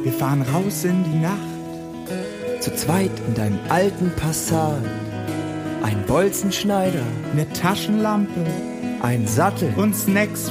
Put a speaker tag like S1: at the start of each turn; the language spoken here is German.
S1: Wir fahren raus in die Nacht.
S2: Zu zweit in deinem alten Passat. Ein Bolzenschneider,
S1: Eine Taschenlampe
S2: ein Sattel
S1: und Snacks